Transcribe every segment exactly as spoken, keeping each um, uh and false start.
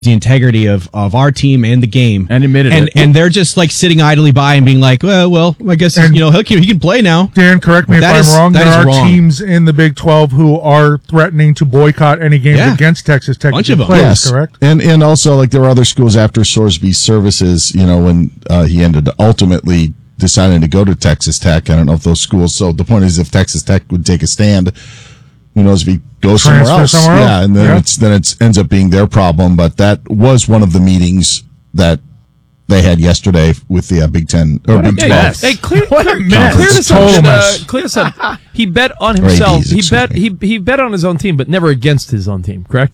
the integrity of, of our team and the game, and admitted and it. and they're just like sitting idly by and being like, well, well, I guess And you know he can, he can play now. Dan, correct me if That I'm is- wrong. that There is are wrong. teams in the Big twelve who are threatening to boycott any games Yeah. against Texas Tech. Bunch if of it them. plays, Yes, correct? And and also like there were other schools after Sorsby's services. You know, when uh, he ended up ultimately deciding to go to Texas Tech. I don't know if those schools. So the point is, if Texas Tech would take a stand, who knows if he goes somewhere Transfer else? somewhere yeah, else. and then Yeah. it's then it ends up being their problem. But that was one of the meetings that they had yesterday with the uh, Big Ten or What a Big mess. Twelve. Hey, clear, What a clear, mess. clear this Total up. Uh, mess. clear this up. He bet on Or A himself. Ds, He excuse bet. me. He he bet on his own team, but never against his own team. Correct?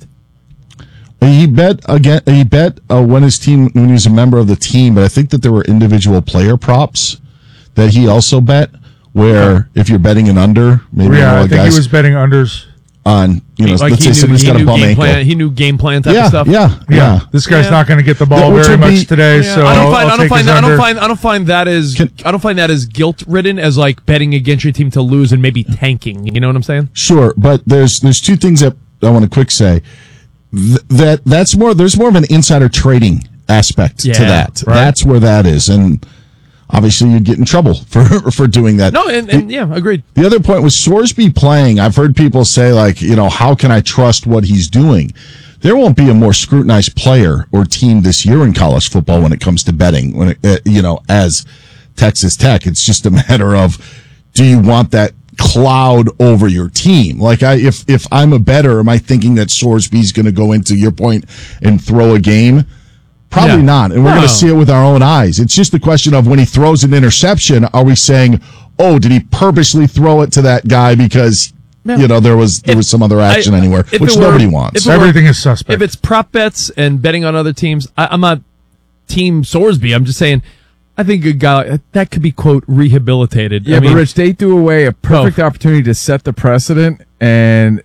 He bet again. He bet uh, when his team when he was a member of the team, but I think that there were individual player props that he also bet. Where if you're betting an under, maybe Yeah, more I think guys he was betting unders. on you know, Like let's he say knew, somebody's he got a knew bum game ankle. plan. He knew game plan type yeah, of stuff. yeah, Yeah, yeah. this guy's Yeah. not going to get the ball Which very would be- much today. Yeah, So I don't I'll, find. I'll I don't take find his that. I don't under. find. I don't find that as. Can- I don't find that as guilt ridden as like betting against your team to lose and maybe tanking. You know what I'm saying? Sure, but there's there's two things that I want to quick say. Th- that that's more. There's more of an insider trading aspect Yeah, to that. right. That's where that is, and obviously you'd get in trouble for for doing that. No, and, and yeah, agreed. The other point was Sorsby playing. I've heard people say, like, you know, how can I trust what he's doing? There won't be a more scrutinized player or team this year in college football when it comes to betting, when it, uh, you know, as Texas Tech. It's just a matter of, do you want that cloud over your team? Like, I, if, if I'm a bettor, am I thinking that Sorsby's going to go into your point and throw a game? Probably Yeah. not. And we're No. going to see it with our own eyes. It's just a question of when he throws an interception, are we saying, oh, did he purposely throw it to that guy because, Yeah. you know, there was there If- was some other action I- anywhere, if which it were- nobody if wants. it were- Everything is suspect. If it's prop bets and betting on other teams, I, I'm not team Sorsby. I'm just saying, I think a guy that could be quote rehabilitated. Yeah, I but mean, Rich, they threw away a perfect opportunity to set the precedent and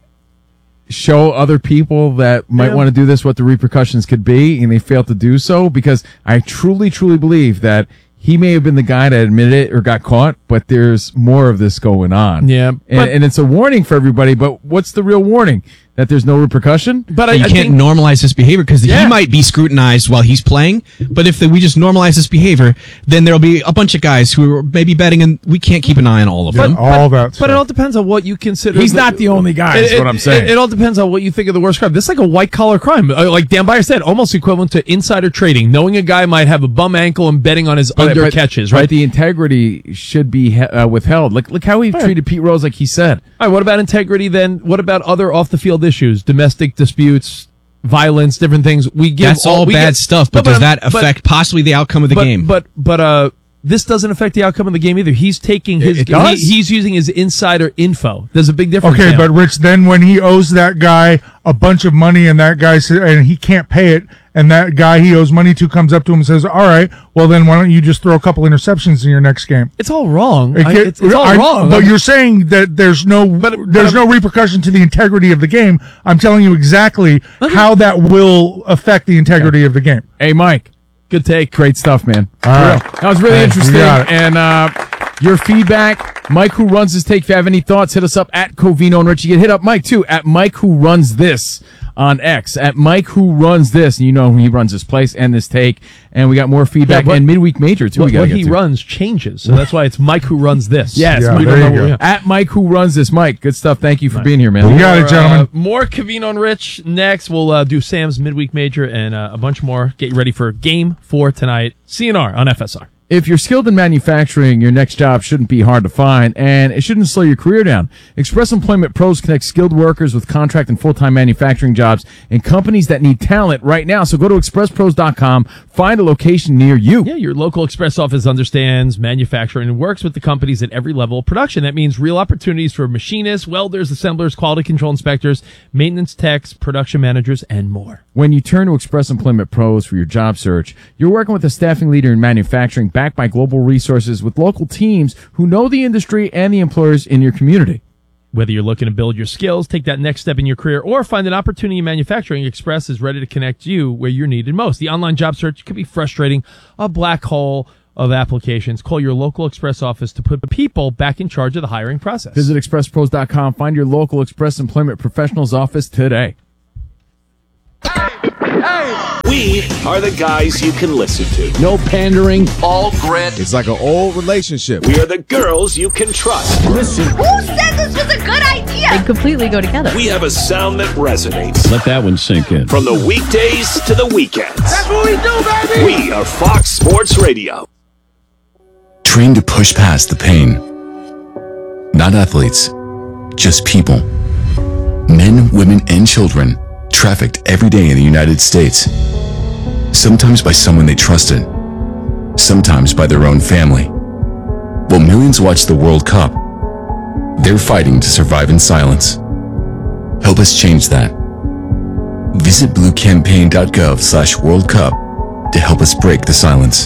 show other people that might Yeah. want to do this what the repercussions could be, and they failed to do so because I truly, truly believe that he may have been the guy that admitted it or got caught, but there's more of this going on. Yeah, and, but- and it's a warning for everybody. But what's the real warning? That there's no repercussion? but I, you I can't think, normalize this behavior because Yeah. he might be scrutinized while he's playing. But if the, we just normalize this behavior, then there'll be a bunch of guys who are maybe betting, and we can't keep an eye on all of them. all that. but it all depends on what you consider. He's not the only guy, is It- what it- I'm saying. It, it all depends on what you think of the worst crime. This is like a white collar crime, Uh, like Dan Beyer said, almost equivalent to insider trading, knowing a guy might have a bum ankle and betting on his under catches. But Right. the integrity should be he- uh, withheld. Look, look how he treated Pete Rose, like he said. All right, what about integrity then? What about other off the field issues, domestic disputes, violence, different things? We give That's all we bad get- stuff, but No, does that but- affect possibly the outcome of the but, game? But but uh, this doesn't affect the outcome of the game either. He's taking his. It does? He, he's using his insider info. There's a big difference. Okay, now. but Rich, then when he owes that guy a bunch of money and that guy sa- and he can't pay it, and that guy he owes money to comes up to him and says, "All right, well then why don't you just throw a couple interceptions in your next game?" it's all wrong. It I- can't- it's, it's all I- wrong. But you're saying that there's no But- there's but- no repercussion to the integrity of the game. I'm telling you exactly how that will affect the integrity of the game. Hey, Mike. Good take. Great stuff, man. All For real. right. That was really Hey, interesting. you got it. And uh, your feedback, Mike who runs this take. If you have any thoughts, hit us up at Covino and Rich. You can hit up Mike too at Mike who runs this on X at Mike who runs this. And you know he runs this place and this take. And we got more feedback Yeah, what- and midweek major too. What, we gotta what get he to. runs changes, so that's why it's Mike who runs this. Yes, Yeah, we there don't you know. go. Yeah. At Mike who runs this. Mike, good stuff. Thank you for being here, man. You got it, More, gentlemen. Uh, more Covino and Rich next. We'll uh, do Sam's midweek major and uh, a bunch more. Get you ready for game four tonight. C N R on F S R. If you're skilled in manufacturing, your next job shouldn't be hard to find, and it shouldn't slow your career down. Express Employment Pros connect skilled workers with contract and full-time manufacturing jobs and companies that need talent right now. So go to express pros dot com, find a location near you. Yeah, your local express office understands manufacturing and works with the companies at every level of production. That means real opportunities for machinists, welders, assemblers, quality control inspectors, maintenance techs, production managers, and more. When you turn to Express Employment Pros for your job search, you're working with a staffing leader in manufacturing backed by global resources with local teams who know the industry and the employers in your community. Whether you're looking to build your skills, take that next step in your career, or find an opportunity in manufacturing, Express is ready to connect you where you're needed most. The online job search can be frustrating, a black hole of applications. Call your local Express office to put people back in charge of the hiring process. Visit express pros dot com, find your local Express Employment Professionals office today. Hey, We are the guys you can listen to. No pandering. All grit. It's like an old relationship. We are the girls you can trust. Listen. Who said this was a good idea? They completely go together. We have a sound that resonates. Let that one sink in. From the weekdays to the weekends. That's what we do, baby! We are Fox Sports Radio. Trained to push past the pain. Not athletes, just people. Men, women, and children trafficked every day in the United States. Sometimes by someone they trusted, sometimes by their own family. While millions watch the World Cup, they're fighting to survive in silence. Help us change that. Visit bluecampaign.gov slash World Cup to help us break the silence.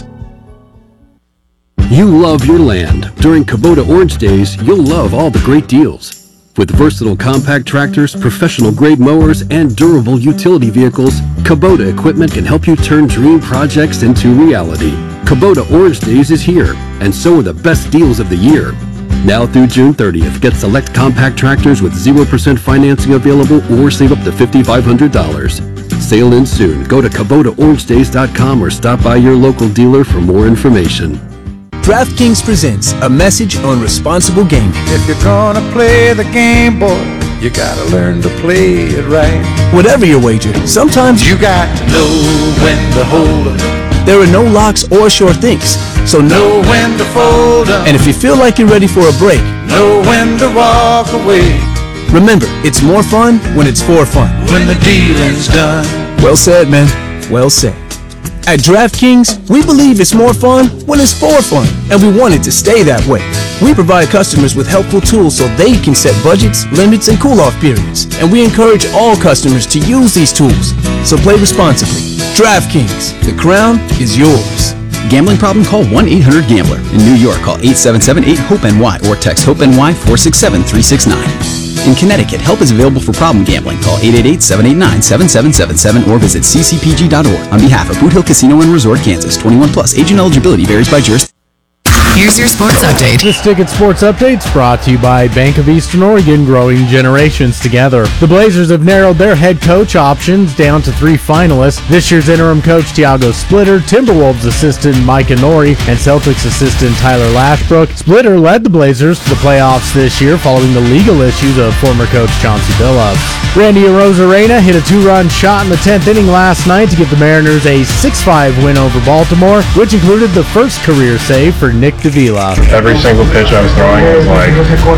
You love your land. During Kubota Orange Days, you'll love all the great deals. With versatile compact tractors, professional-grade mowers, and durable utility vehicles, Kubota equipment can help you turn dream projects into reality. Kubota Orange Days is here, and so are the best deals of the year. Now through June thirtieth, get select compact tractors with zero percent financing available or save up to five thousand five hundred dollars. Sale ends soon. Go to Kubota Orange Days dot com or stop by your local dealer for more information. DraftKings presents a message on responsible gaming. If you're gonna play the game, boy, you gotta learn to play it right. Whatever your wager, sometimes you got to know when to hold up. There are no locks or sure things, so know when to fold up. And if you feel like you're ready for a break, know when to walk away. Remember, it's more fun when it's for fun. When the dealing's done. Well said, man. Well said. At DraftKings, we believe it's more fun when it's for fun, and we want it to stay that way. We provide customers with helpful tools so they can set budgets, limits, and cool-off periods, and we encourage all customers to use these tools. So play responsibly. DraftKings, the crown is yours. Gambling problem? Call one eight hundred gambler. In New York, call eight seven seven eight hope N Y or text HOPE-NY four six seven three six nine. In Connecticut, help is available for problem gambling. Call eight eight eight, seven eight nine, seven seven seven seven or visit c c p g dot org. On behalf of Boot Hill Casino and Resort, Kansas, twenty-one plus. Age and eligibility varies by jurisdiction. Here's your sports update. This Ticket Sports Update's brought to you by Bank of Eastern Oregon, growing generations together. The Blazers have narrowed their head coach options down to three finalists. This year's interim coach Tiago Splitter, Timberwolves assistant Micah Nori, and Celtics assistant Tyler Lashbrook. Splitter led the Blazers to the playoffs this year following the legal issues of former coach Chauncey Billups. Randy Arozarena hit a two-run shot in the tenth inning last night to give the Mariners a six five win over Baltimore, which included the first career save for Nick Davila. Every single pitch I was throwing was like,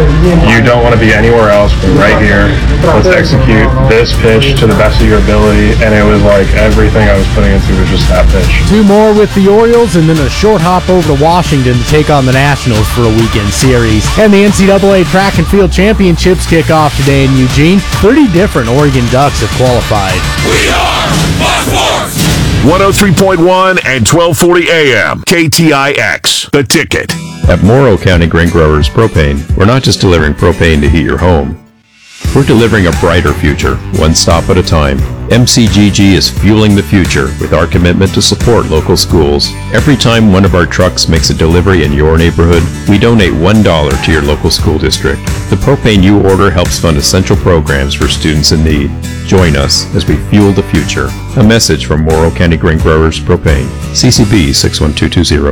you don't want to be anywhere else but right here. Let's execute this pitch to the best of your ability. And it was like everything I was putting into was just that pitch. Two more with the Orioles and then a short hop over to Washington to take on the Nationals for a weekend series. And the N C double A Track and Field Championships kick off today in Eugene. thirty different Oregon Ducks have qualified. We are Fox Sports! one oh three point one and twelve forty A M K T I X, The Ticket. At Morrow County Grain Growers Propane, we're not just delivering propane to heat your home. We're delivering a brighter future, one stop at a time. M C G G is fueling the future with our commitment to support local schools. Every time one of our trucks makes a delivery in your neighborhood, we donate one dollar to your local school district. The propane you order helps fund essential programs for students in need. Join us as we fuel the future. A message from Morrow County Grain Growers Propane. C C B six one two two zero.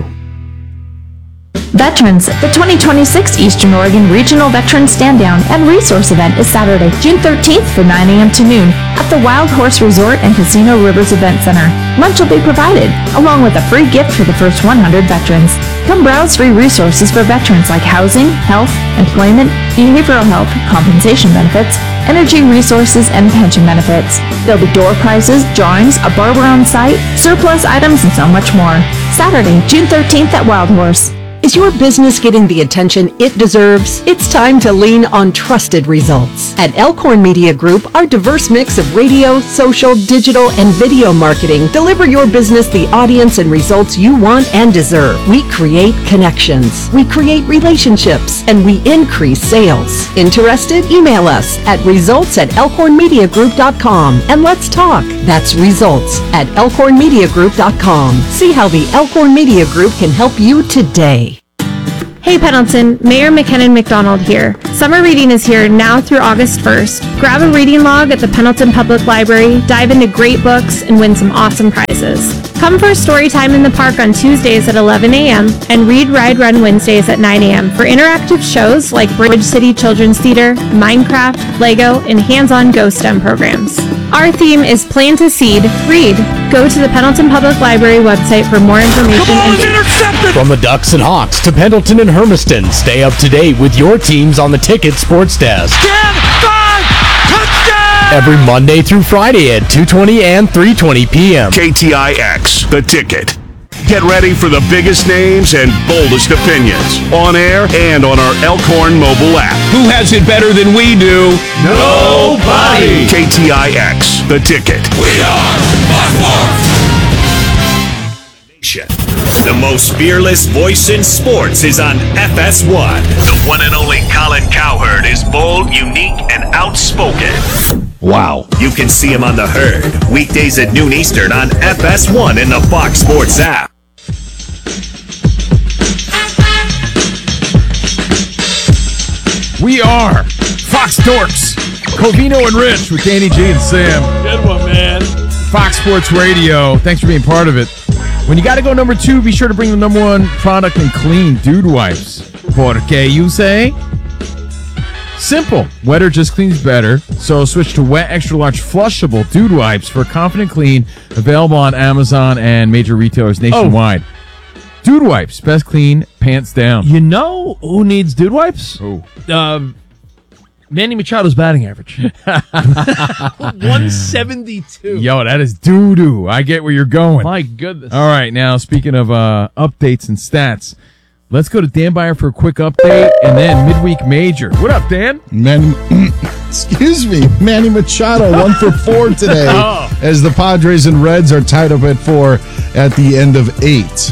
Veterans, the twenty twenty-six Eastern Oregon Regional Veterans Stand Down and Resource Event is Saturday, June thirteenth from nine a.m. to noon at the Wild Horse Resort and Casino Rivers Event Center. Lunch will be provided, along with a free gift for the first one hundred veterans. Come browse free resources for veterans like housing, health, employment, behavioral health, compensation benefits, energy resources, and pension benefits. There'll be door prizes, drawings, a barber on site, surplus items, and so much more. Saturday, June thirteenth at Wild Horse. Is your business getting the attention it deserves? It's time to lean on trusted results. At Elkhorn Media Group, our diverse mix of radio, social, digital, and video marketing deliver your business the audience and results you want and deserve. We create connections, we create relationships, and we increase sales. Interested? Email us at results at elkhorn media group dot com and let's talk. That's results at elkhorn media group dot com. See how the Elkhorn Media Group can help you today. Hey Pendleton, Mayor McKinnon McDonald here. Summer reading is here now through August first. Grab a reading log at the Pendleton Public Library, dive into great books, and win some awesome prizes. Come for story time in the park on Tuesdays at eleven a.m. and Read, Ride, Run Wednesdays at nine a.m. for interactive shows like Bridge City Children's Theater, Minecraft, Lego, and hands-on Go STEM programs. Our theme is Plan to Seed, Read. Go to the Pendleton Public Library website for more information. And From the Ducks and Hawks to Pendleton and Hermiston, stay up to date with your teams on the Ticket Sports Desk. ten five, touchdown! Every Monday through Friday at two twenty and three twenty p.m. K T I X, The Ticket. Get ready for the biggest names and boldest opinions on air and on our Elkhorn mobile app. Who has it better than we do? Nobody! K T I X, The Ticket. We are Fox Sports! The most fearless voice in sports is on F S one. The one and only Colin Cowherd is bold, unique, and outspoken. Wow. You can see him on The Herd, weekdays at noon Eastern on F S one in the Fox Sports app. We are Fox Dorks. Covino and Rich with Danny G and Sam. Good one, man. Fox Sports Radio. Thanks for being part of it. When you got to go number two, be sure to bring the number one product in clean dude wipes. Porque you say? Simple. Wetter just cleans better. So switch to wet extra large flushable dude wipes for confident clean. Available on Amazon and major retailers nationwide. Oh. Dude wipes. Best clean, pants down. You know who needs dude wipes? Who? Um, Manny Machado's batting average. one seventy-two. Yo, that is doo-doo. I get where you're going. My goodness. All right, now speaking of uh, updates and stats, let's go to Dan Byer for a quick update and then midweek major. What up, Dan? Manny, excuse me, Manny Machado, one for four today Oh. as the Padres and Reds are tied up at four at the end of eight.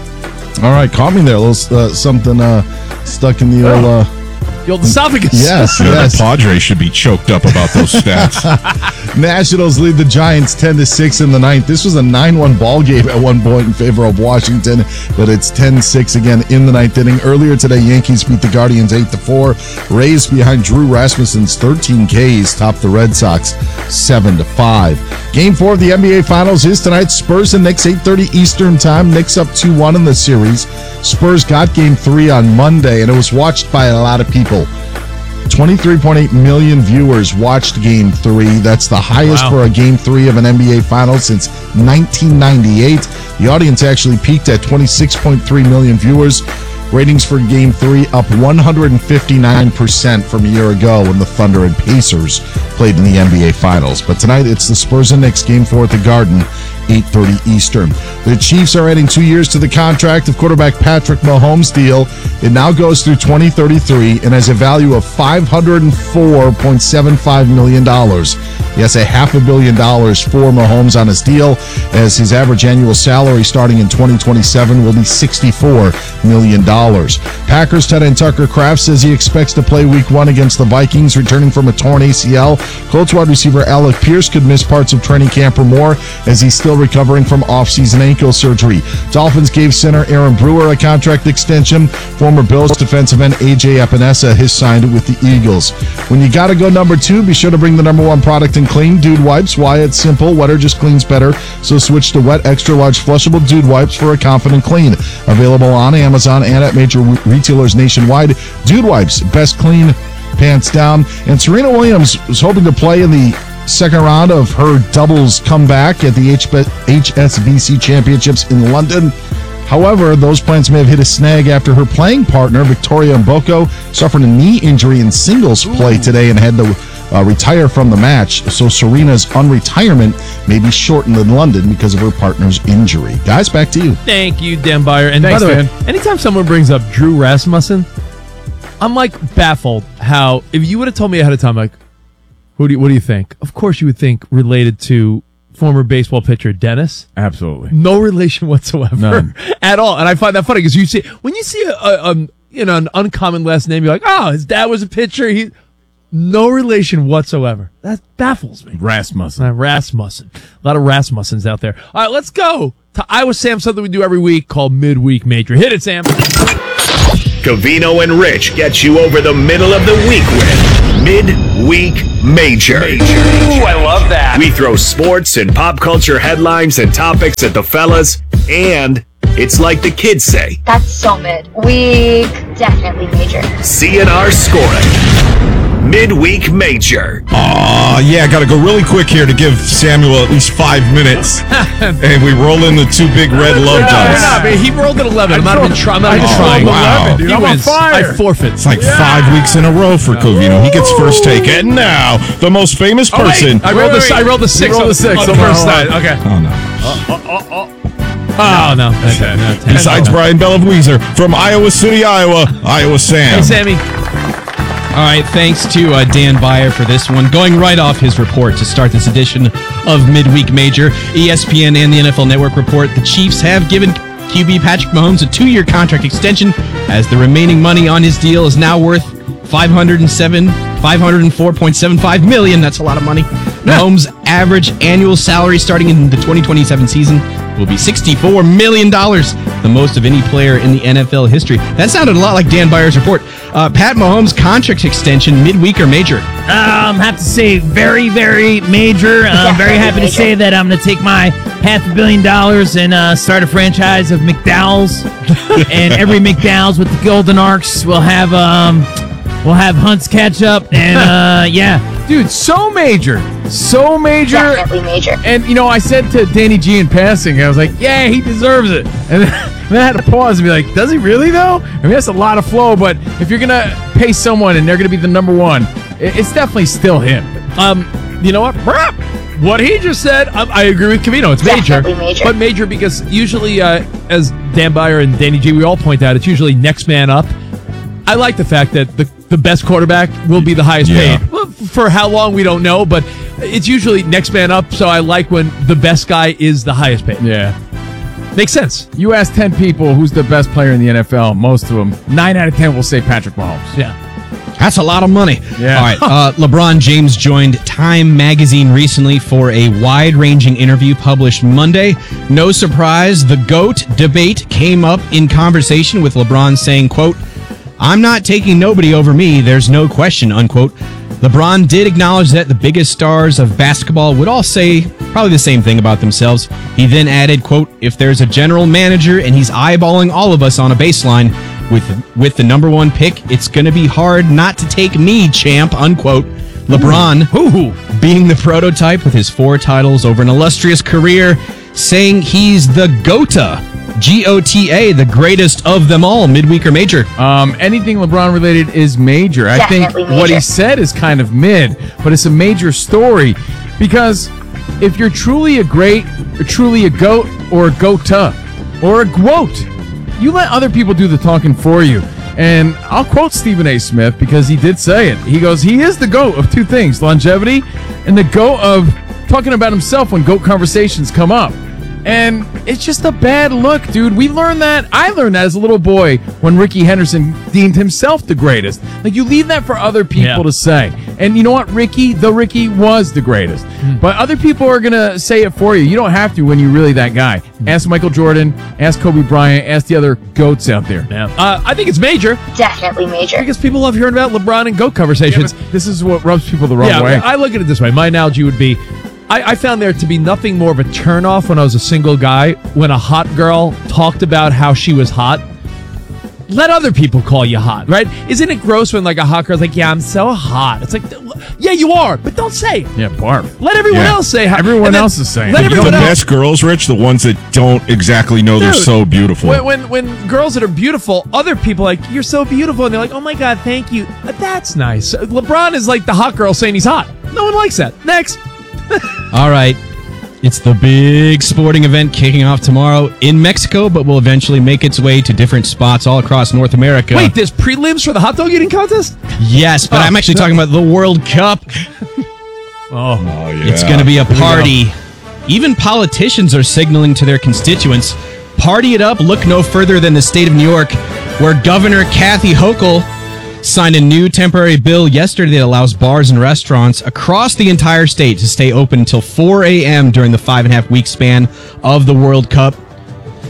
All right, caught me there. A little uh, something uh, stuck in the old... Uh, The old esophagus. Yes, Yeah, yes. The Padres should be choked up about those stats. Nationals lead the Giants ten to six in the ninth. This was a nine one ball game at one point in favor of Washington, but it's ten six again in the ninth inning. Earlier today, Yankees beat the Guardians eight to four. Rays behind Drew Rasmussen's thirteen Ks topped the Red Sox seven to five. Game four of the N B A Finals is tonight. Spurs and Knicks, eight thirty Eastern Time. Knicks up two one in the series. Spurs got game three on Monday, and it was watched by a lot of people. twenty-three point eight million viewers watched Game three. That's the highest Wow. for a Game three of an N B A Final since nineteen ninety-eight. The audience actually peaked at twenty-six point three million viewers. Ratings for Game three up one hundred fifty-nine percent from a year ago when the Thunder and Pacers played in the N B A Finals. But tonight it's the Spurs and Knicks Game four at the Garden, eight thirty Eastern. The Chiefs are adding two years to the contract of quarterback Patrick Mahomes' deal. It now goes through twenty thirty-three and has a value of five hundred four point seven five million dollars. Yes, a half a billion dollars for Mahomes on his deal, as his average annual salary starting in twenty twenty-seven will be sixty-four million dollars. Packers tight end Tucker Kraft says he expects to play week one against the Vikings, returning from a torn A C L. Colts wide receiver Alec Pierce could miss parts of training camp or more, as he's still recovering from offseason ankle surgery. Dolphins gave center Aaron Brewer a contract extension. Former Bills defensive end A J Epinesa has signed with the Eagles. When you gotta go number two, be sure to bring the number one product in clean, Dude Wipes. Why? It's simple. Wetter just cleans better. So switch to wet, extra large, flushable Dude Wipes for a confident clean. Available on Amazon and at major retailers nationwide. Dude Wipes, best clean, pants down. And Serena Williams was hoping to play in the second round of her doubles comeback at the H S B C Championships in London. However, those plans may have hit a snag after her playing partner, Victoria Mboko, suffered a knee injury in singles play today and had to uh, retire from the match. So Serena's unretirement may be shortened in London because of her partner's injury. Guys, back to you. Thank you, Dan Byer. And Thanks, by the way, Dan. anytime someone brings up Drew Rasmussen, I'm like baffled how, if you would have told me ahead of time, like, who do you, what do you think? Of course you would think related to former baseball pitcher Dennis. Absolutely. No relation whatsoever. None. At all. And I find that funny because you see, when you see a, a, a, you know, an uncommon last name, you're like, oh, his dad was a pitcher. He, no relation whatsoever. That baffles me. Rasmussen. Uh, Rasmussen. A lot of Rasmussens out there. All right, let's go to Iowa Sam, something we do every week called Midweek Major. Hit it, Sam. Covino and Rich get you over the middle of the week with Midweek Major. Ooh, I love that. We throw sports and pop culture headlines and topics at the fellas, and it's like the kids say. That's so mid. Week, definitely major. C N R scoring. Midweek Major. Aw, yeah, gotta go really quick here to give Samuel at least five minutes. And we roll in the two big red love dice. Yeah, man, he rolled at eleven. I'm not even trying. I'm not even trying. Wow. Dude, He I'm on wins. fire. I forfeit. It's like five weeks in a row for Covino. He gets first take. And now, the most famous Oh, wait. person. I rolled Wait, the. wait, I rolled the six. You rolled on the six. on the Hold on, first hold on. side. Okay. Oh, no. Oh no. Okay. no, ten. Besides Brian Bellaweezer from Iowa City, Iowa, Iowa Sam. Hey, Sammy. All right, thanks to uh, Dan Byer for this one. Going right off his report to start this edition of Midweek Major, E S P N and the N F L Network report the Chiefs have given Q B Patrick Mahomes a two-year contract extension, as the remaining money on his deal is now worth five hundred seven, five hundred four point seven five million dollars. That's a lot of money. Mahomes' average annual salary starting in the twenty twenty-seven season will be sixty-four million dollars, the most of any player in the N F L history. That sounded a lot like Dan Byer's report. Uh, Pat Mahomes' contract extension, midweek or major? Um, have to say very, very major. I'm very happy to say that I'm going to take my half a billion dollars and uh, start a franchise of McDowell's. And every McDowell's with the Golden Arcs will have um, will have Hunt's ketchup. And uh, yeah. Dude, so major. So major. Definitely major. And, you know, I said to Danny G in passing, I was like, yeah, he deserves it. And then, and then I had to pause and be like, does he really, though? I mean, that's a lot of flow, but if you're going to pay someone and they're going to be the number one, it, it's definitely still him. Um, you know what? What he just said, I, I agree with Covino. It's major, Definitely major. but major because usually, uh, as Dan Byer and Danny G, we all point out, it's usually next man up. I like the fact that the, the best quarterback will be the highest Yeah. paid. Well, for how long, we don't know, but it's usually next man up, so I like when the best guy is the highest paid. Yeah. Makes sense. You ask ten people who's the best player in the N F L, most of them, nine out of ten will say Patrick Mahomes. Yeah. That's a lot of money. Yeah. All right. Uh, LeBron James joined Time Magazine recently for a wide-ranging interview published Monday. No surprise, the GOAT debate came up in conversation, with LeBron saying, quote, "I'm not taking nobody over me, there's no question," unquote. LeBron did acknowledge that the biggest stars of basketball would all say probably the same thing about themselves. He then added, quote, "If there's a general manager and he's eyeballing all of us on a baseline with with the number one pick, it's going to be hard not to take me, champ," unquote. LeBron, Ooh. being the prototype with his four titles over an illustrious career, saying he's the GOATA, G O T A, the greatest of them all, midweek or major. Um, anything LeBron related is major. I think Definitely major. what he said is kind of mid, but it's a major story because if you're truly a great, or truly a GOAT, or a GOATA, or a GWOAT, you let other people do the talking for you. And I'll quote Stephen A. Smith because he did say it. He goes, he is the GOAT of two things, longevity and the GOAT of talking about himself when GOAT conversations come up. And it's just a bad look, dude. We learned that. I learned that as a little boy when Ricky Henderson deemed himself the greatest. Like, you leave that for other people Yeah. to say. And you know what? Ricky, the Ricky was the greatest. Mm. But other people are going to say it for you. You don't have to when you're really that guy. Ask Michael Jordan. Ask Kobe Bryant. Ask the other GOATs out there. Yeah. Uh, I think it's major Definitely major. because people love hearing about LeBron and GOAT conversations. Yeah, but this is what rubs people the wrong yeah, way. I look at it this way. My analogy would be, I, I found there to be nothing more of a turnoff when I was a single guy when a hot girl talked about how she was hot. Let other people call you hot, right? Isn't it gross when like a hot girl's like, yeah, I'm so hot. It's like, yeah, you are, but don't say it. Yeah, barf. Let everyone Yeah. else say how. Everyone and then else is saying Let it. The everyone else. best girls, Rich, the ones that don't exactly know they're Dude, so beautiful. When, when when girls that are beautiful, other people are like, you're so beautiful, and they're like, oh my god, thank you. That's nice. LeBron is like the hot girl saying he's hot. No one likes that. Next. All right. It's the big sporting event kicking off tomorrow in Mexico, but will eventually make its way to different spots all across North America. Wait, there's prelims for the hot dog eating contest? Yes, but Oh. I'm actually talking about the World Cup. Oh, oh yeah. It's going to be a party. Even politicians are signaling to their constituents, party it up, look no further than the state of New York, where Governor Kathy Hochul signed a new temporary bill yesterday that allows bars and restaurants across the entire state to stay open until four a.m. during the five and a half week span of the World Cup.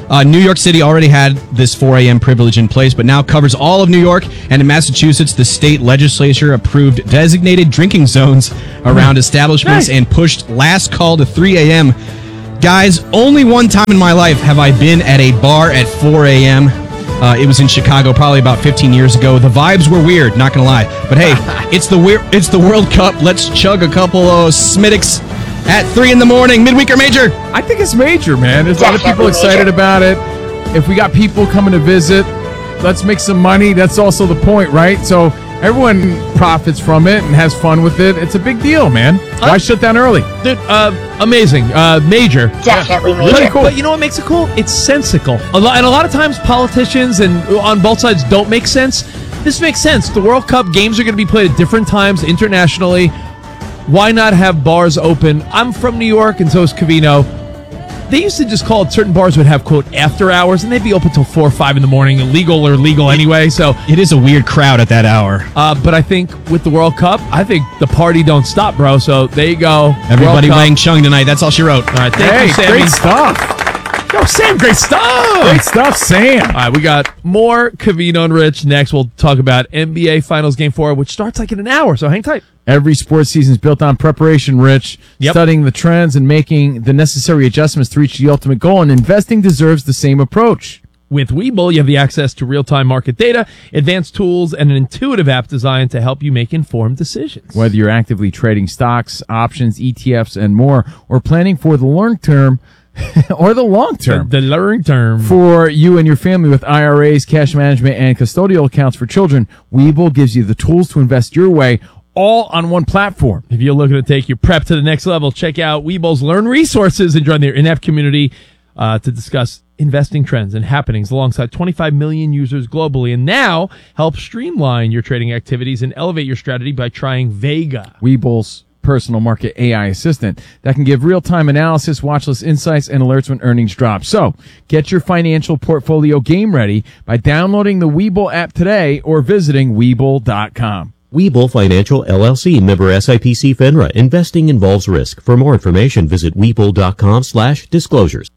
Uh, New York City already had this four a.m. privilege in place, but now covers all of New York. And in Massachusetts, the state legislature approved designated drinking zones around establishments and pushed last call to three a.m. Guys, only one time in my life have I been at a bar at four a.m. Uh, it was in Chicago, probably about fifteen years ago. The vibes were weird, not gonna lie. But hey, it's the weir- it's the World Cup. Let's chug a couple of Smittix at three in the morning. Midweek or major? I think it's major, man. There's a lot of people Definitely excited major. about it. If we got people coming to visit, let's make some money. That's also the point, right? So everyone profits from it and has fun with it. It's a big deal, man. Why Uh, shut down early? Dude, uh, amazing. Uh, major. Definitely Really major. cool. But you know what makes it cool? It's sensical. A lot, and a lot of times politicians and on both sides don't make sense. This makes sense. The World Cup games are going to be played at different times internationally. Why not have bars open? I'm from New York, and so is Covino. They used to just call it, certain bars would have, quote, after hours, and they'd be open till four or five in the morning, illegal or legal anyway. So It is a weird crowd at that hour. Uh, but I think with the World Cup, I think the party don't stop, bro. So there you go. Everybody World Cup. Wang Chung tonight. That's all she wrote. All right, thank Hey, you, Sammy. great stuff. Yo, Sam, great stuff. Great stuff, Sam. All right, we got more Covino and Rich next. We'll talk about N B A Finals Game four, which starts like in an hour, so hang tight. Every sports season is built on preparation, Rich. Yep. Studying the trends and making the necessary adjustments to reach the ultimate goal, and investing deserves the same approach. With Webull, you have the access to real-time market data, advanced tools, and an intuitive app designed to help you make informed decisions. Whether you're actively trading stocks, options, E T Fs, and more, or planning for the long term or the long term. The, the long term. For you and your family with I R As, cash management, and custodial accounts for children, Webull gives you the tools to invest your way, all on one platform. If you're looking to take your prep to the next level, check out Webull's Learn Resources and join their in-app community uh, to discuss investing trends and happenings alongside twenty-five million users globally. And now help streamline your trading activities and elevate your strategy by trying Vega. Webull's personal market A I assistant that can give real-time analysis, watch list insights, and alerts when earnings drop. So get your financial portfolio game ready by downloading the Webull app today or visiting Webull dot com. Webull Financial, L L C, member S I P C FINRA. Investing involves risk. For more information, visit Webull dot com slash disclosures.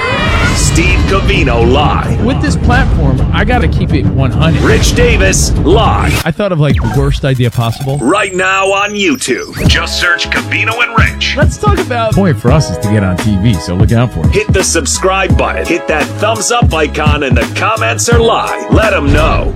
Steve Covino live. With this platform, I got to keep it one hundred. Rich Davis live. I thought of like the worst idea possible. Right now on YouTube. Just search Covino and Rich. Let's talk about... The point for us is to get on T V, so look out for it. Hit the subscribe button. Hit that thumbs up icon, and the comments are live. Let them know.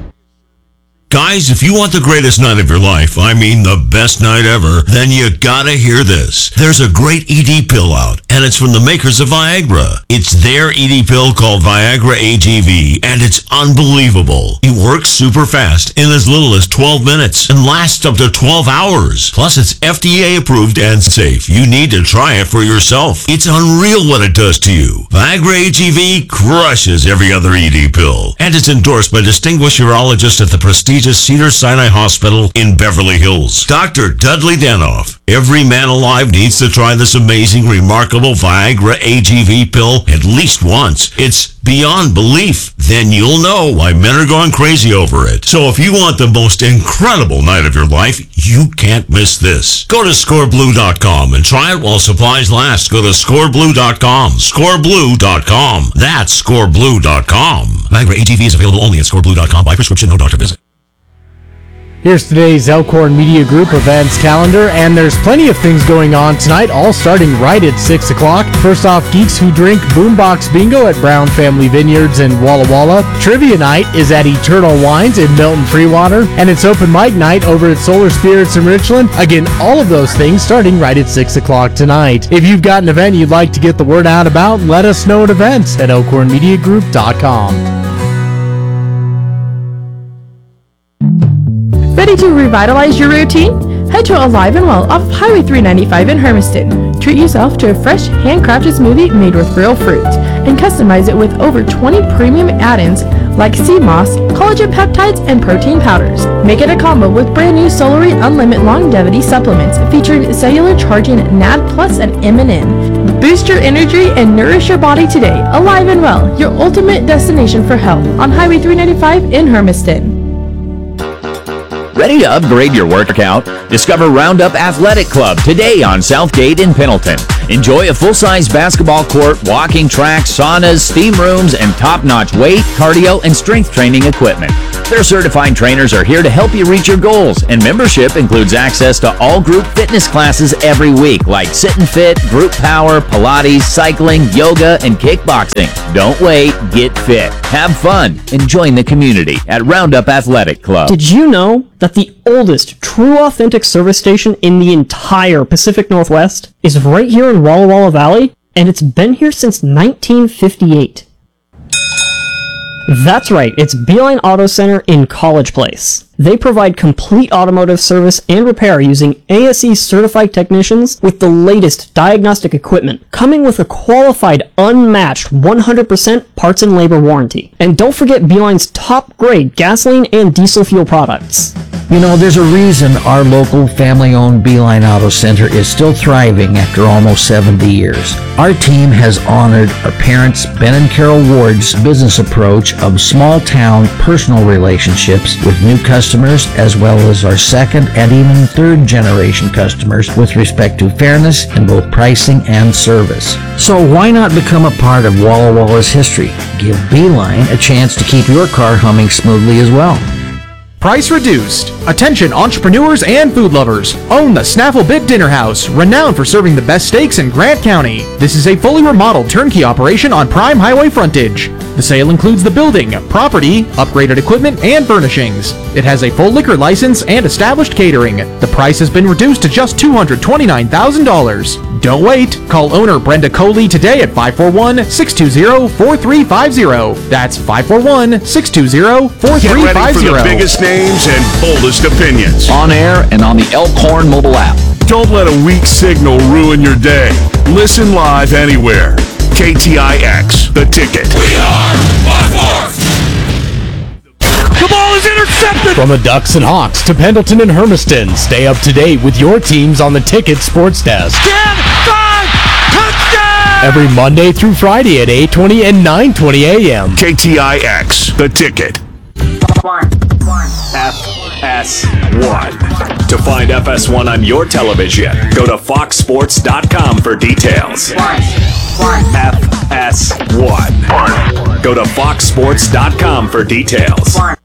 Guys, if you want the greatest night of your life, I mean the best night ever, then you gotta hear this. There's a great E D pill out, and it's from the makers of Viagra. It's their E D pill called Viagra A G V, and it's unbelievable. It works super fast in as little as twelve minutes and lasts up to twelve hours. Plus, it's F D A approved and safe. You need to try it for yourself. It's unreal what it does to you. Viagra A G V crushes every other E D pill, and it's endorsed by distinguished urologists at the prestigious Cedars-Sinai Hospital in Beverly Hills. Doctor Dudley Danoff. Every man alive needs to try this amazing, remarkable Viagra A G V pill at least once. It's beyond belief. Then you'll know why men are going crazy over it. So if you want the most incredible night of your life, you can't miss this. Go to score blue dot com and try it while supplies last. Go to score blue dot com. score blue dot com. That's score blue dot com. Viagra A G V is available only at score blue dot com by prescription, no doctor visit. Here's today's Elkhorn Media Group events calendar, and there's plenty of things going on tonight, all starting right at six o'clock. First off, Geeks Who Drink Boombox Bingo at Brown Family Vineyards in Walla Walla. Trivia Night is at Eternal Wines in Milton Freewater, and it's Open Mic Night over at Solar Spirits in Richland. Again, all of those things starting right at six o'clock tonight. If you've got an event you'd like to get the word out about, let us know at events at elkhorn media group dot com. Ready to revitalize your routine? Head to Alive and Well off Highway three ninety-five in Hermiston. Treat yourself to a fresh, handcrafted smoothie made with real fruit, and customize it with over twenty premium add-ins like sea moss, collagen peptides, and protein powders. Make it a combo with brand new Solary Unlimited Longevity supplements featuring cellular charging N A D Plus and M and N. Boost your energy and nourish your body today. Alive and Well, your ultimate destination for health on Highway three ninety-five in Hermiston. Ready to upgrade your workout? Discover Roundup Athletic Club today on Southgate in Pendleton. Enjoy a full-size basketball court, walking track, saunas, steam rooms, and top-notch weight, cardio, and strength training equipment. Their certified trainers are here to help you reach your goals, and membership includes access to all group fitness classes every week, like Sit and Fit, Group Power, Pilates, cycling, yoga, and kickboxing. Don't wait, get fit, have fun, and join the community at Roundup Athletic Club. Did you know that the oldest true authentic service station in the entire Pacific Northwest is right here in Walla Walla Valley, and it's been here since nineteen fifty-eight? That's right, it's Beeline Auto Center in College Place. They provide complete automotive service and repair using A S E certified technicians with the latest diagnostic equipment, coming with a qualified, unmatched one hundred percent parts and labor warranty. And don't forget Beeline's top grade gasoline and diesel fuel products. You know, there's a reason our local family-owned Beeline Auto Center is still thriving after almost seventy years. Our team has honored our parents, Ben and Carol Ward's business approach of small-town personal relationships with new customers, as well as our second and even third-generation customers with respect to fairness in both pricing and service. So why not become a part of Walla Walla's history? Give Beeline a chance to keep your car humming smoothly as well. Price reduced. Attention entrepreneurs and food lovers. Own the Snaffle Bit Dinner House, renowned for serving the best steaks in Grant County. This is a fully remodeled turnkey operation on prime highway frontage. The sale includes the building, property, upgraded equipment, and furnishings. It has a full liquor license and established catering. The price has been reduced to just two hundred twenty-nine thousand dollars. Don't wait. Call owner Brenda Coley today at five four one, six two zero, four three five zero. That's five four one, six two zero, four three five zero. Get ready for the biggest names and boldest opinions. On air and on the Elkhorn mobile app. Don't let a weak signal ruin your day. Listen live anywhere. K T I X, The Ticket. We are Fox Sports. The ball is intercepted! From the Ducks and Hawks to Pendleton and Hermiston, stay up to date with your teams on the Ticket Sports Desk. ten five touchdown! Every Monday through Friday at eight twenty and nine twenty a.m. K T I X, The Ticket. F S one. To find F S one on your television, go to fox sports dot com for details. F S one. Go to fox sports dot com for details.